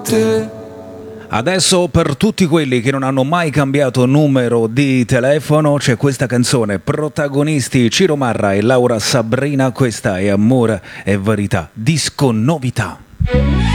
Adesso per tutti quelli che non hanno mai cambiato numero di telefono c'è questa canzone, protagonisti Ciro Marra e Laura Sabrina, questa è Amore e Verità, disco novità.